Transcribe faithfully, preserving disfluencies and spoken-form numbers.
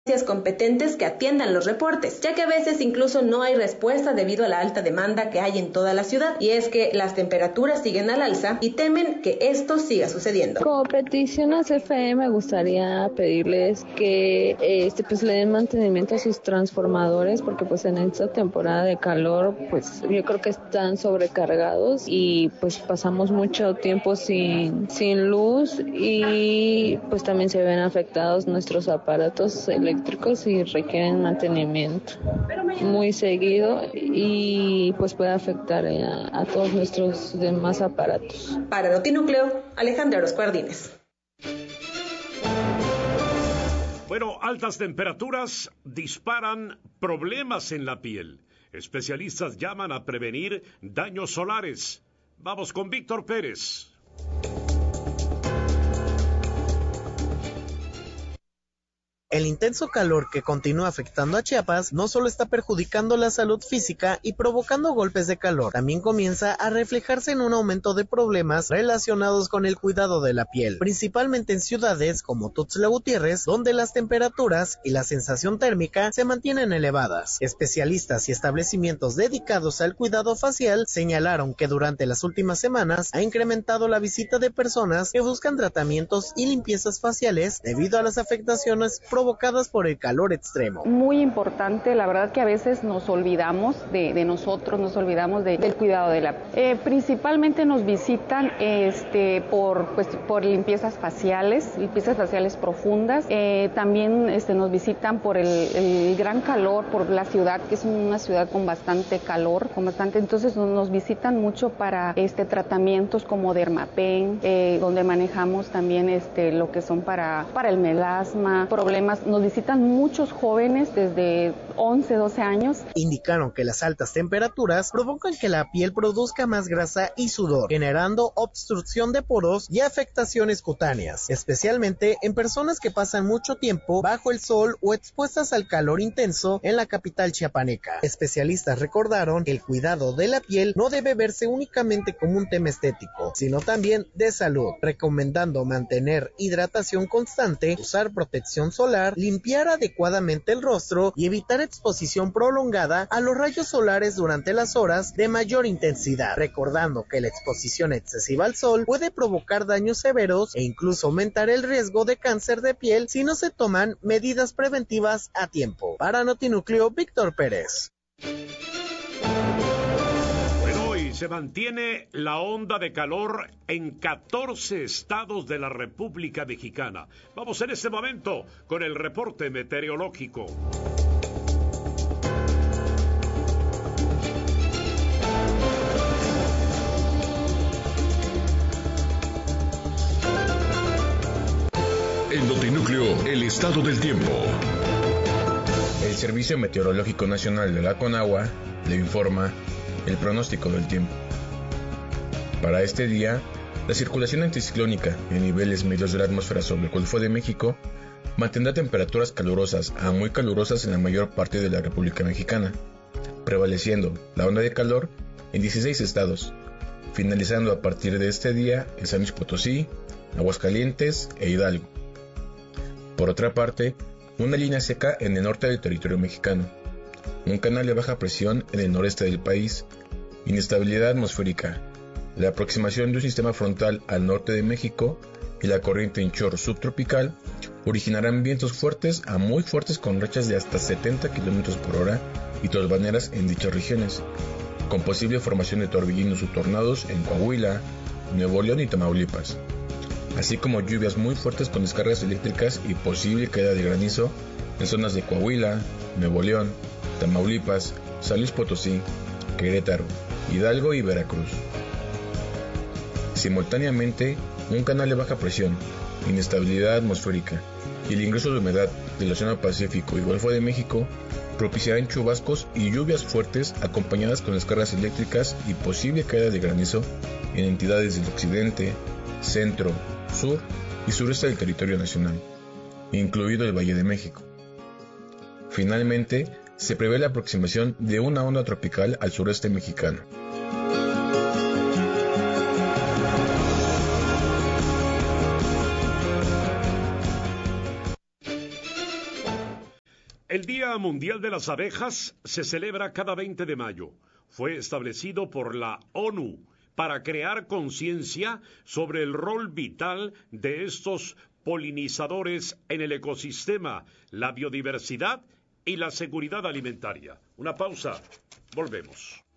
competentes que atiendan los reportes, ya que a veces incluso no hay respuesta debido a la alta demanda que hay en toda la ciudad, y es que las temperaturas siguen al alza y temen que esto siga sucediendo. Como petición a C F E me gustaría pedirles que este pues le den mantenimiento a sus transformadores, porque pues en esta temporada de calor pues yo creo que están sobrecargados y pues pasamos mucho tiempo sin, sin luz, y pues también se ven afectados nuestros aparatos eléctricos y requieren mantenimiento muy seguido y pues puede afectar a, a todos nuestros demás aparatos. Para Notinúcleo, Alejandra Orozco Ardínez. Bueno, altas temperaturas disparan problemas en la piel. Especialistas llaman a prevenir daños solares. Vamos con Víctor Pérez. El intenso calor que continúa afectando a Chiapas no solo está perjudicando la salud física y provocando golpes de calor, también comienza a reflejarse en un aumento de problemas relacionados con el cuidado de la piel, principalmente en ciudades como Tuxtla Gutiérrez, donde las temperaturas y la sensación térmica se mantienen elevadas. Especialistas y establecimientos dedicados al cuidado facial señalaron que durante las últimas semanas ha incrementado la visita de personas que buscan tratamientos y limpiezas faciales debido a las afectaciones provocadas provocadas por el calor extremo. Muy importante, la verdad que a veces nos olvidamos de, de nosotros, nos olvidamos de, del cuidado de la... Eh, principalmente nos visitan este, por, pues, por limpiezas faciales, limpiezas faciales profundas, eh, también este, nos visitan por el, el gran calor, por la ciudad, que es una ciudad con bastante calor, con bastante, entonces nos, nos visitan mucho para este, tratamientos como Dermapen, eh, donde manejamos también este, lo que son para, para el melasma, problemas. Nos visitan muchos jóvenes desde once, doce años. Indicaron que las altas temperaturas provocan que la piel produzca más grasa y sudor, generando obstrucción de poros y afectaciones cutáneas, especialmente en personas que pasan mucho tiempo bajo el sol o expuestas al calor intenso en la capital chiapaneca. Especialistas recordaron que el cuidado de la piel no debe verse únicamente como un tema estético, sino también de salud, recomendando mantener hidratación constante, usar protección solar, limpiar adecuadamente el rostro y evitar exposición prolongada a los rayos solares durante las horas de mayor intensidad, recordando que la exposición excesiva al sol puede provocar daños severos e incluso aumentar el riesgo de cáncer de piel si no se toman medidas preventivas a tiempo. Para Notinúcleo, Víctor Pérez. Se mantiene la onda de calor en catorce estados de la República Mexicana. Vamos en este momento con el reporte meteorológico. En Notinúcleo, el estado del tiempo. El Servicio Meteorológico Nacional de la Conagua le informa el pronóstico del tiempo. Para este día, la circulación anticiclónica en niveles medios de la atmósfera sobre el Golfo de México mantendrá temperaturas calurosas a muy calurosas en la mayor parte de la República Mexicana, prevaleciendo la onda de calor en dieciséis estados, finalizando a partir de este día en San Luis Potosí, Aguascalientes e Hidalgo. Por otra parte, una línea seca en el norte del territorio mexicano, un canal de baja presión en el noreste del país, inestabilidad atmosférica, la aproximación de un sistema frontal al norte de México y la corriente en chorro subtropical originarán vientos fuertes a muy fuertes con rachas de hasta setenta kilómetros por hora y tolvaneras en dichas regiones, con posible formación de torbellinos o tornados en Coahuila, Nuevo León y Tamaulipas, así como lluvias muy fuertes con descargas eléctricas y posible caída de granizo en zonas de Coahuila, Nuevo León, Tamaulipas, San Luis Potosí, Querétaro, Hidalgo y Veracruz. Simultáneamente, un canal de baja presión, inestabilidad atmosférica y el ingreso de humedad del Océano Pacífico y Golfo de México propiciarán chubascos y lluvias fuertes acompañadas con descargas eléctricas y posible caída de granizo en entidades del occidente, centro, sur y sureste del territorio nacional, incluido el Valle de México. Finalmente, se prevé la aproximación de una onda tropical al sureste mexicano. El Día Mundial de las Abejas se celebra cada veinte de mayo. Fue establecido por la ONU para crear conciencia sobre el rol vital de estos polinizadores en el ecosistema, la biodiversidad y la seguridad alimentaria. Una pausa. Volvemos.